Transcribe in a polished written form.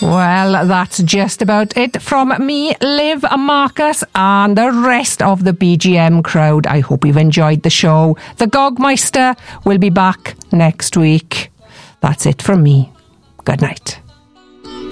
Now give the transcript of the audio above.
Well, that's just about it from me, Liv, Marcus, and the rest of the BGM crowd. I hope you've enjoyed the show. The Gogmeister will be back next week. That's it from me. Good night.